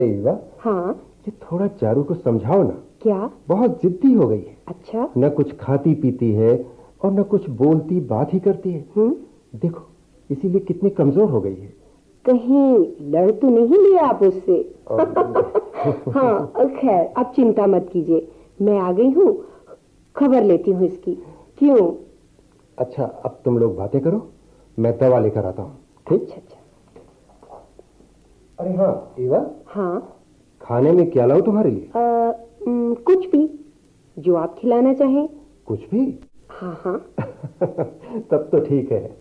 एवा, हाँ। ये थोड़ा चारू को समझाओ ना। क्या? बहुत जिद्दी हो गई है। अच्छा। न कुछ खाती पीती है और न कुछ बोलती बात ही करती है। देखो इसीलिए कितनी कमजोर हो गई है। कहीं लड़ तो नहीं लिया आप उससे? हाँ खैर, अब चिंता मत कीजिए, मैं आ गई हूँ, खबर लेती हूँ इसकी। क्यों? अच्छा अब तुम लोग बातें करो, मैं दवा लेकर आता हूँ। ठीक? अच्छा। अरे हाँ एवा। हाँ। खाने में क्या लाऊं तुम्हारे लिए? कुछ भी जो आप खिलाना चाहें। कुछ भी? हाँ। तब तो ठीक है।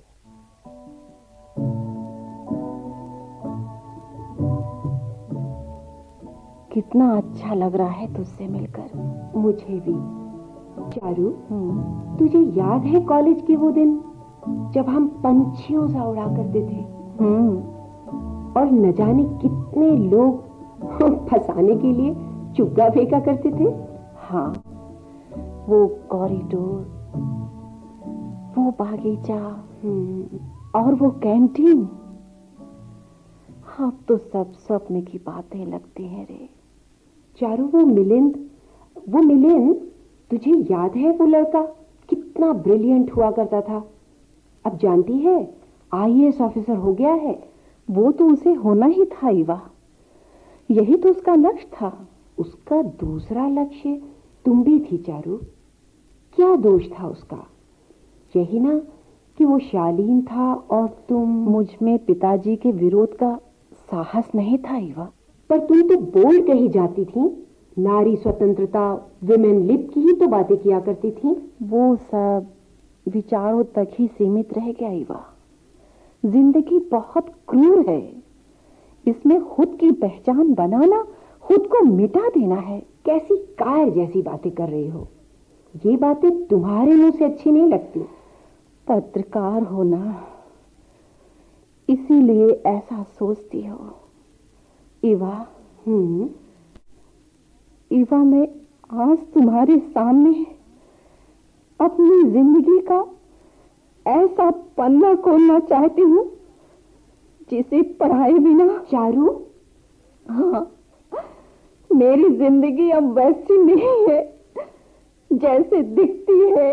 कितना अच्छा लग रहा है तुझसे मिलकर। मुझे भी। चारू, तुझे याद है कॉलेज के वो दिन जब हम पंछियों सा उड़ा करते थे? और न जाने कितने लोग फंसाने के लिए चुग्गा फेंका करते थे। हाँ, वो कॉरिडोर, वो बागीचा, और वो कैंटीन, अब तो सब स्वप्न की बातें लगती हैं रे। चारू, वो मिलिंद, तुझे याद है वो लड़का कितना ब्रिलियंट हुआ करता था? अब जानती है आईएएस ऑफिसर हो गया है। वो तो उसे होना ही था ईवा, यही तो उसका लक्ष्य था। उसका दूसरा लक्ष्य तुम भी थी चारू। क्या दोष था उसका? यही ना कि वो शालीन था और तुम। मुझ में पिताजी के विरोध का साहस नहीं था ईवा। पर तुम तो बोल्ड कही जाती थी, नारी स्वतंत्रता, विमेन लिप की ही तो बातें किया करती थी। वो सब विचारों तक ही सीमित रह गया ईवा। जिंदगी बहुत क्रूर है, इसमें खुद की पहचान बनाना, खुद को मिटा देना है। कैसी कायर जैसी बातें कर रही हो, ये बातें तुम्हारे मुंह से अच्छी नहीं लगती। पत्रकार होना, इसीलिए ऐसा सोचती हो ईवा। ईवा, मैं आज तुम्हारे सामने अपनी जिंदगी का ऐसा पन्ना खोलना चाहती हूँ जिसे पढ़ाए बिना। चारू? हाँ, मेरी जिंदगी अब वैसी नहीं है जैसे दिखती है।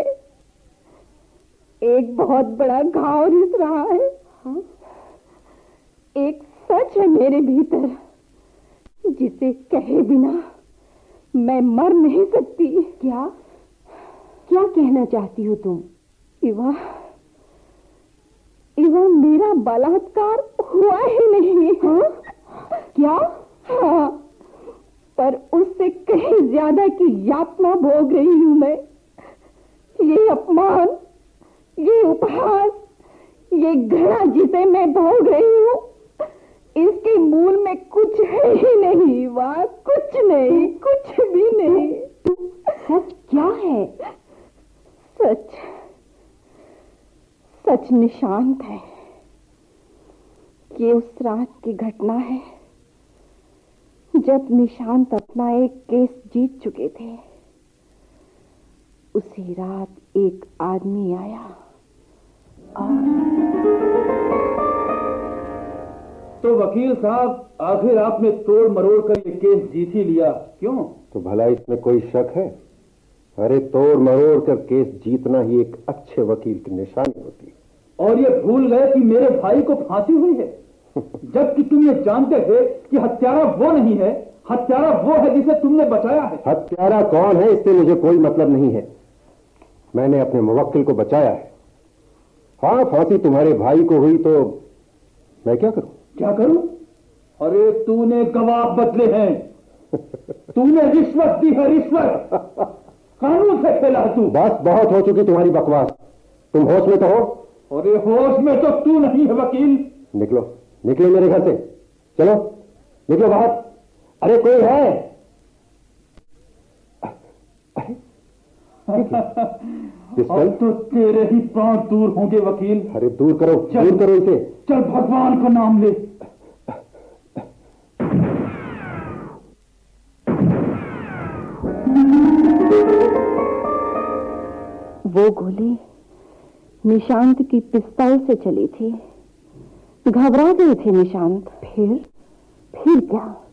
एक बहुत बड़ा घाव रिस रहा है। हाँ? एक सच है मेरे भीतर जिसे कहे बिना मैं मर नहीं सकती। क्या कहना चाहती हो तुम? ईवा, मेरा बलात्कार हुआ ही नहीं। हाँ? क्या? हाँ, पर उससे कहीं ज्यादा की यातना भोग रही हूं मैं। ये अपमान, ये उपहास, ये घृणा जिसे मैं भोग रही हूँ, इसके मूल में कुछ है ही नहीं ईवा, कुछ नहीं, कुछ भी नहीं। सच क्या है? सच निशांत है। ये उस रात की घटना है जब निशांत अपना एक केस जीत चुके थे। उसी रात एक आदमी आया और। तो वकील साहब, आखिर आपने तोड़ मरोड़ कर ये केस जीत ही लिया, क्यों? तो भला इसमें कोई शक है? अरे तोड़ मरोड़ कर केस जीतना ही एक अच्छे वकील की निशानी होती है। और ये भूल गए कि मेरे भाई को फांसी हुई है, जबकि तुम ये जानते थे कि हत्यारा वो नहीं है, हत्यारा वो है जिसे तुमने बचाया है। हत्यारा कौन है इससे मुझे कोई मतलब नहीं है, मैंने अपने मुवक्किल को बचाया है। हाँ, फांसी तुम्हारे भाई को हुई तो मैं क्या करूं? क्या करूं? अरे तूने गवाह बदले हैं, तूने रिश्वत दी है, रिश्वत। कानून से खेला तू। बस बहुत हो चुकी तुम्हारी बकवास, तुम होश में तो हो? अरे होश में तो तू नहीं है वकील। निकलो मेरे घर से, चलो निकलो बाहर। अरे कोई है? अब तो तेरे ही प्राण दूर होंगे वकील। अरे दूर करो इसे। चल भगवान का नाम ले। वो गोली निशांत की पिस्तौल से चली थी। घबरा गए थे निशांत। फिर क्या?